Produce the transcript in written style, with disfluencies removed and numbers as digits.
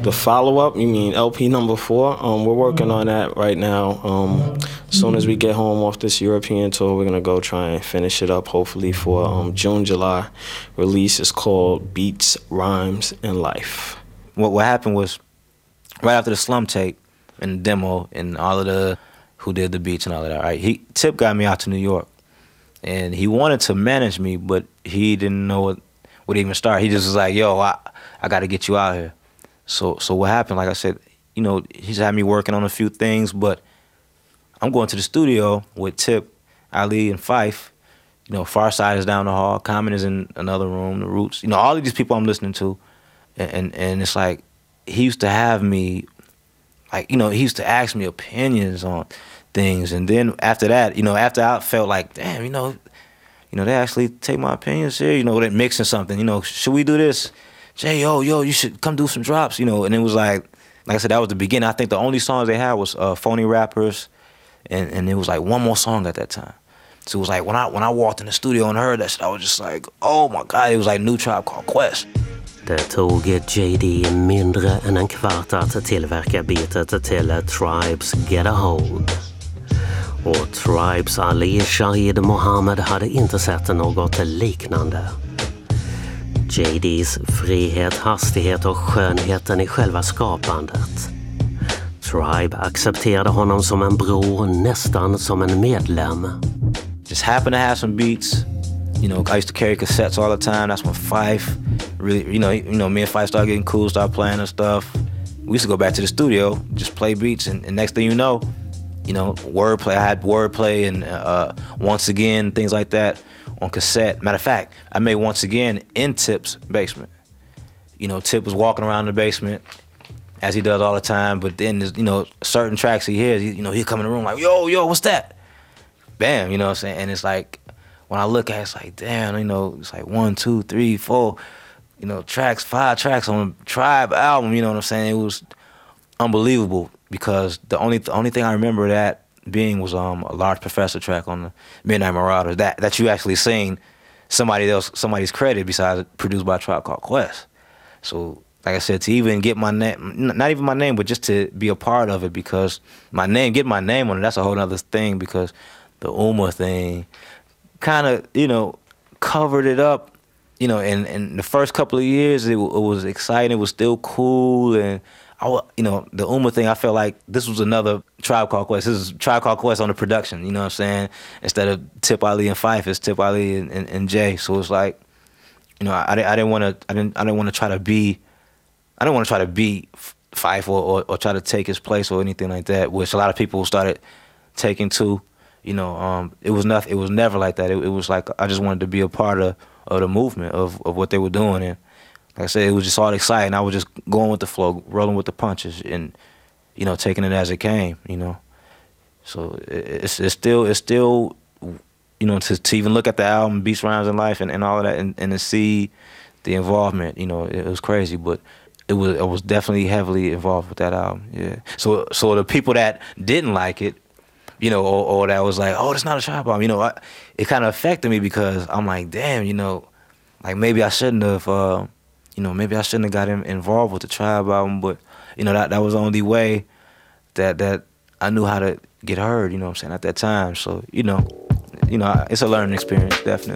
The follow-up, you mean LP number 4? We're working on that right now. As soon as we get home off this European tour, we're going to go try and finish it up, hopefully for June, July release. It's called Beats, Rhymes, and Life. What happened was, right after the Slum tape and the demo and all of the who did the beats and all of that, right? Tip got me out to New York, and he wanted to manage me, but he didn't know what to even start. He just was like, yo, I got to get you out here. So what happened, like I said, you know, he's had me working on a few things, but I'm going to the studio with Tip, Ali, and Fife. You know, Pharcyde is down the hall, Common is in another room, The Roots. You know, all of these people I'm listening to. And it's like, he used to have me, like, you know, he used to ask me opinions on things. And then after that, you know, after I felt like, damn, you know, they actually take my opinions here, you know, they're mixing something, you know, should we do this? Jay, yo, you should come do some drops, you know. And it was like I said, that was the beginning. I think the only songs they had was Phony Rappers, and it was like one more song at that time. So it was like, when I walked in the studio and heard that shit, I was just like, oh my God, it was like New Tribe Called Quest. Det tog JD mindre än en kvart att tillverka beatet till Tribes Get a Hold. Och Tribes Ali Shaheed Mohammed hade inte sett något liknande. JDs frihet, hastighet och skönheten i själva skapandet. Tribe accepterade honom som en bror, nästan som en medlem. Just happened to have some beats. You know, I used to carry cassettes all the time. That's when Fife really, you know, me and Fife started getting cool, started playing and stuff. We used to go back to the studio, just play beats, and next thing you know, wordplay. I had wordplay and Once Again, things like that on cassette. Matter of fact, I made Once Again in Tip's basement. You know, Tip was walking around the basement, as he does all the time, but then there's, you know, certain tracks he hears, he'll come in the room like, yo, what's that? Bam, you know what I'm saying? And it's like, when I look at it, it's like, damn, you know, it's like 1, 2, 3, 4, you know, 5 tracks on a Tribe album, you know what I'm saying? It was unbelievable, because the only thing I remember that being was a Large Professor track on the Midnight Marauders that you actually seen somebody's credit besides produced by Tribe Called Quest. So, like I said, to even get my name, not even my name, but just to be a part of it, because get my name on it, that's a whole other thing, because the Uma thing kind of, you know, covered it up, you know, and the first couple of years it was exciting, it was still cool, and you know, the Uma thing, I felt like this was another Tribe Called Quest. This is Tribe Called Quest on the production, you know what I'm saying? Instead of Tip Ali and Fife, it's Tip Ali and Jay. So it's like, you know, I didn't want to try to be Fife or try to take his place or anything like that, which a lot of people started taking to. You know, it was never like that. It was like I just wanted to be a part of the movement of what they were doing, and like I said, it was just all exciting. I was just going with the flow, rolling with the punches, and, you know, taking it as it came. You know, so it's still, you know, to even look at the album Beats, Rhymes, and Life and all of that, and to see the involvement. You know, it was crazy, but I was definitely heavily involved with that album. Yeah. So the people that didn't like it, you know, or that was like, oh, that's not a Tribe album, you know, it kind of affected me, because I'm like, damn, you know, like maybe I shouldn't have, got involved with the Tribe album, but, you know, that was the only way that I knew how to get heard, you know what I'm saying, at that time. So, you know, it's a learning experience, definitely.